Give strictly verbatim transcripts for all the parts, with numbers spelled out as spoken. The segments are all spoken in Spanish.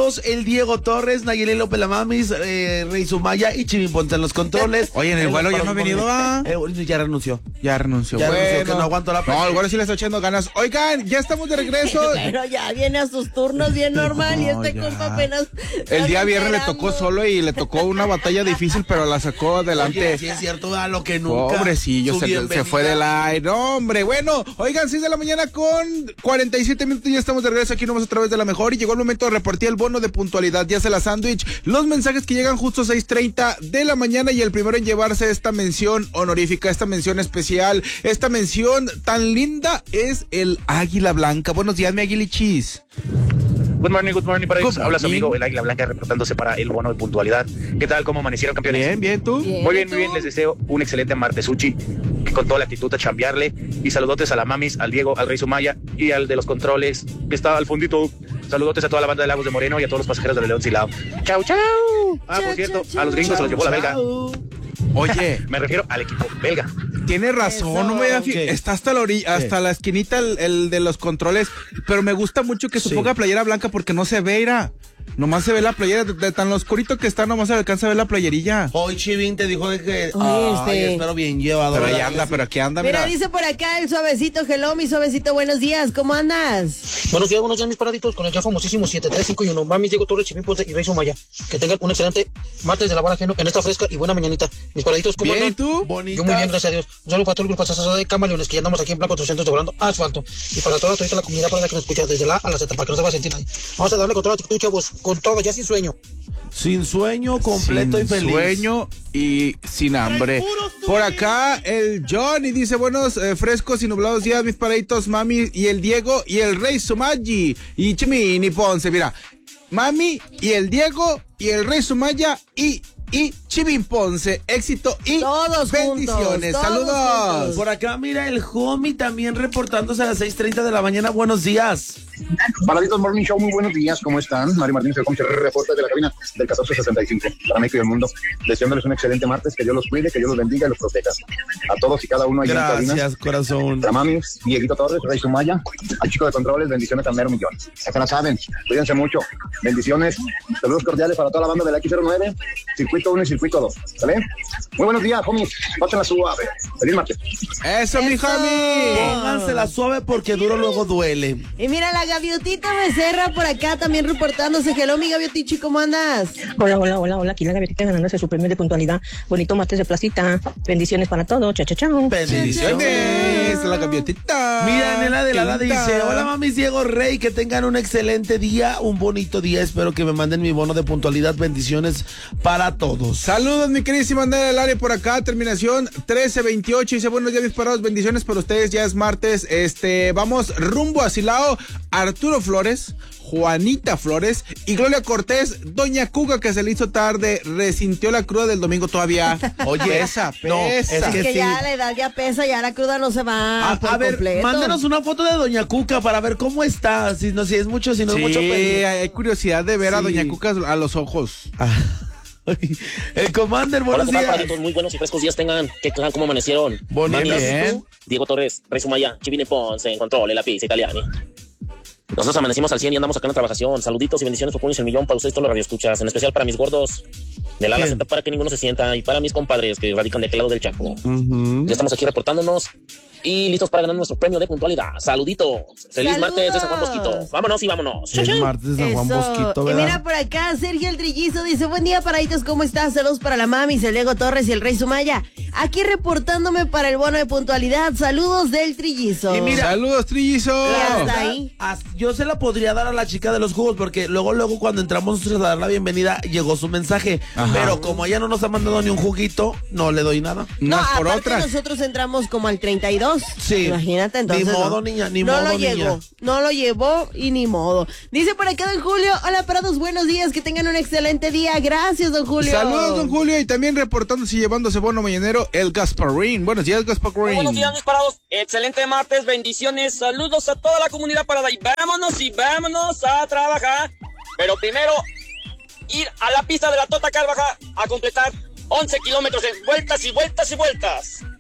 todos, el Diego Torres, Nayeli López la Mamis, eh, Rey Sumaya y Chivin Ponce en los controles. Oye, en el vuelo ya no ha venido, ¿ah? Eh, ya renunció. Ya renunció. Ya bueno, renunció, que no aguanto la No, el vuelo sí le está echando ganas. Oigan, ya estamos de regreso. Pero ya viene a sus turnos bien normal, no, y este ya. compa apenas... El día viernes le tocó solo y le tocó una batalla difícil, pero la sacó adelante. Oye, sí es cierto, a lo que nunca. Pobrecillo, se, se fue del aire. No, hombre, bueno, oigan, seis de la mañana con cuarenta y siete minutos, ya estamos de regreso aquí nomás a través de La Mejor y llegó el momento de repartir el bono de puntualidad, ya sea la sándwich, los mensajes que llegan justo a seis treinta de la mañana y el primero en llevarse esta mención honorífica, esta mención especial, esta mención tan linda es el Águila Blanca. Buenos días, mi Aguilichis. Good morning, good morning para ellos. Habla su amigo el Águila Blanca reportándose para el bono de puntualidad. ¿Qué tal? ¿Cómo amanecieron, campeones? Bien, bien, ¿tú? Bien, muy bien, ¿tú? muy bien. Les deseo un excelente martesuchi con toda la actitud a chambearle. Y saludotes a la Mamis, al Diego, al Rey Sumaya y al de los controles que está al fundito. Saludotes a toda la banda de Lagos de Moreno y a todos los pasajeros de León Silao. ¡Chau, chau! Ah, Chau, por cierto, chau, a los gringos chau, se los llevó la belga. Oye, Me refiero al equipo belga. tienes razón, Eso. no me voy a fi- ¿Qué? está hasta la orilla, ¿Qué? hasta la esquinita el, el de los controles, pero me gusta mucho que se Sí. ponga playera blanca porque no se ve, ira. Nomás se ve la playera, de, de tan oscurito que está, nomás se alcanza a ver la playerilla. Hoy Chivin te dijo de que... Oye, Ay, este- espero bien llevado. Pero ahí ¿verdad? anda, pero aquí anda, Mira, mira. dice por acá el suavecito, hello, mi suavecito, buenos días, ¿cómo andas? Buenos días, buenos días, mis paraditos, con el ya famosísimo siete tres cinco y uno. Mami, Diego Torres, Chivin Ponce y Rey Sumaya. Que tengan un excelente martes de lavar ajeno en esta fresca y buena mañanita. Mis paraditos, ¿cómo Bien, ¿y andan? tú? Bonita. Yo muy bien, gracias a Dios. Un saludo para todo el grupo Sasasa de Camaleones, que ya andamos aquí en Blanco trescientos doblando asfalto. Y para toda, toda la comunidad para la que nos escucha desde la A a la Z, para que no se va a sentir nadie. Vamos a darle con toda la actitud, chavos, con todo, ya sin sueño. Sin sueño, completo Sin y feliz. sueño y sin hambre. Por acá el Johnny dice buenos, eh, frescos y nublados días, mis paraditos, mami y el Diego y el Rey Sumayi y Chimini Ponce, mira. Mami y el Diego y el Rey Sumaya y y Chivin Ponce, éxito y Todos bendiciones. juntos, todos Saludos. juntos. Por acá, mira, el homie también reportándose a las seis treinta de la mañana. Buenos días. Paraditos Morning Show, muy buenos días, ¿cómo están? Mario Martínez, el comisario, reporta de la cabina del catorce sesenta y cinco para México y el mundo, deseándoles un excelente martes, que Dios los cuide, que Dios los bendiga y los proteja. A todos y cada uno ahí en cabina. Gracias, corazón. Para Mami, Dieguito Torres, Rey Sumaya, al chico de controles, bendiciones al mero millón. Ya se la saben, cuídense mucho, bendiciones, saludos cordiales para toda la banda de la X cero nueve, Circuito uno y Circuito dos, ¿vale? Muy buenos días, homies, pásenla suave, feliz martes. Eso, mi Eso. homie. Póngansela suave porque duro luego duele. Y mira, la gaviotita Becerra por acá también reportándose, hello, mi gaviotichi, ¿cómo andas? Hola, hola, hola, hola, aquí la gaviotita ganándose su premio de puntualidad. Bonito martes de placita. Bendiciones para todos. Chao, chao, chao. Bendiciones, la gaviotita. Mira, Nela de la Lada Qué linda. dice, hola mamis Diego Rey, que tengan un excelente día, un bonito día, espero que me manden mi bono de puntualidad, bendiciones para todos. Saludos, mi queridísima Andrea del área por acá, terminación trece veintiocho, dice buenos días mis parados, bendiciones para ustedes, ya es martes, este, vamos rumbo a Silao, Arturo Flores, Juanita Flores y Gloria Cortés, Doña Cuca que se le hizo tarde, resintió la cruda del domingo todavía. Oye, pesa, pesa. no, es Es que que sí. ya la edad ya pesa, ya la cruda no se va A, por a ver, completo. mándenos una foto de Doña Cuca para ver cómo está, si no si es mucho, si no Sí, es mucho pedir. hay curiosidad de ver a Sí. Doña Cuca a los ojos. Ah. El Commander, buenos Hola, días. paraditos, muy buenos y frescos días tengan. ¿Qué tal? ¿Cómo amanecieron? Bonito. Mamis, Bien. Diego Torres, Rey Sumaya, Chivine Ponce, en control, la pizza italiana. Nosotros amanecimos al cien y andamos acá en la trabajación. Saluditos y bendiciones por el millón para ustedes, todos los radioescuchas, en especial para mis gordos de la ¿Quién? Z, para que ninguno se sienta, y para mis compadres que radican de aquel lado del Chaco. Ujú. Ya estamos aquí reportándonos y listos para ganar nuestro premio de puntualidad. Saluditos. Feliz Saludos. martes de San Juan Bosquito. Vámonos y vámonos. Chau, Es chau. martes de San Juan Eso. Bosquito, Y ¿verdad? mira por acá, Sergio el Trillizo dice, buen día, paraditos, ¿cómo estás? Saludos para la mami, el Diego Torres y el Rey Sumaya. Aquí reportándome para el bono de puntualidad. Saludos del Trillizo. Y mira, Saludos, Trillizo. Ya está. verdad, ahí. as- yo se la podría dar a la chica de los jugos porque luego, luego cuando entramos nosotros a dar la bienvenida llegó su mensaje. Ajá. Pero como ella no nos ha mandado ni un juguito, no le doy nada. No, Unas por aparte otras. nosotros entramos como al treinta y dos. Sí. Imagínate, entonces. Ni modo, no. niña, ni no modo, lo niña. llegó, no lo llevó y ni modo. Dice por acá don Julio, hola parados, buenos días, que tengan un excelente día. Gracias, don Julio. Saludos, don Julio, y también reportándose y llevándose bono mañanero, el Gasparín. Buenos días, Gasparín. Buenos días, mis parados. Excelente martes, bendiciones, saludos a toda la comunidad parada y vámonos y vámonos a trabajar. Pero primero, ir a la pista de la Tota Carvajal a completar once kilómetros de vueltas y vueltas y vueltas.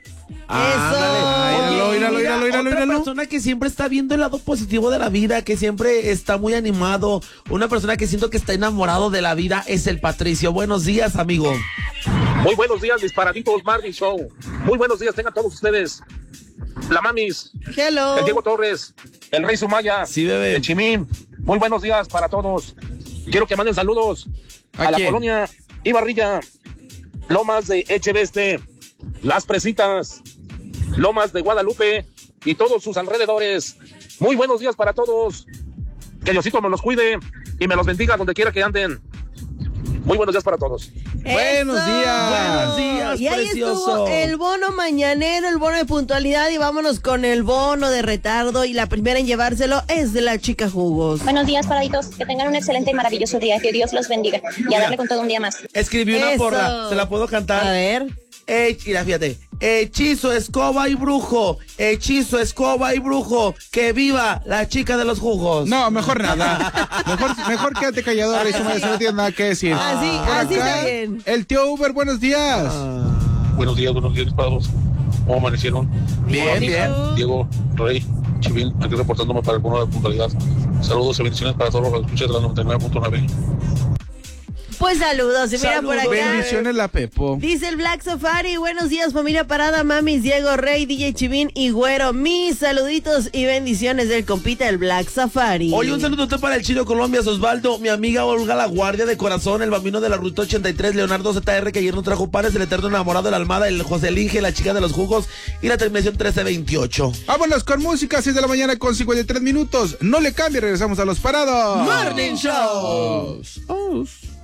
Ándale. Míralo, Oye, míralo, mira, míralo, míralo, otra míralo. persona que siempre está viendo el lado positivo de la vida, que siempre está muy animado, una persona que siento que está enamorado de la vida es el Patricio. Buenos días, amigo. Muy buenos días, disparaditos Marvin Show. Muy buenos días, tengan todos ustedes. La Mamis, Hello. el Diego Torres, el Rey Sumaya, Sí, bebé. el Chimín. Muy buenos días para todos. Quiero que manden saludos ¿A a, la quién? colonia Ibarrilla, Lomas de Echeveste, Las Presitas, Lomas de Guadalupe y todos sus alrededores. Muy buenos días para todos. Que Diosito me los cuide y me los bendiga donde quiera que anden. Muy buenos días para todos. Buenos Eso. días. Buenos días, Y ahí precioso. estuvo el bono mañanero, el bono de puntualidad y vámonos con el bono de retardo y la primera en llevárselo es de la chica Jugos. Buenos días, paraditos. Que tengan un excelente y maravilloso día. Que Dios los bendiga. Y a darle con todo un día más. Escribí una Eso. porra, ¿se la puedo cantar? A ver. Eh, mira, fíjate. Hechizo, escoba y brujo. Hechizo, escoba y brujo. Que viva la chica de los jugos. No, mejor nada. Mejor, mejor quédate callado, Rey Sumaya, no tienes nada que decir. Así, Por así acá, está bien. el tío Uber, buenos días. Buenos días, buenos días para todos. ¿Cómo amanecieron? Bien, Hola, bien. Diego, Rey, Chivín, aquí reportándome para el bono de puntualidad. Saludos y bendiciones para todos los que escuchan de la noventa y nueve punto nueve. Pues saludos, y mira Saludos. por acá. Bendiciones, la Pepo. Dice el Black Safari, buenos días familia parada, mamis, Diego, Rey, D J Chivín y Güero. Mis saluditos y bendiciones del compita el Black Safari. Oye, un saludo para el Chino Colombia, Osvaldo, mi amiga Olga La Guardia de Corazón, el bambino de la Ruta ochenta y tres, Leonardo Z R, que ayer nos trajo pares, el eterno enamorado de la Almada, el José Linge, la chica de los jugos y la terminación trece veintiocho. Vámonos con música, seis de la mañana con cincuenta y tres minutos. No le cambie, regresamos a los parados. Morning Show. Oh.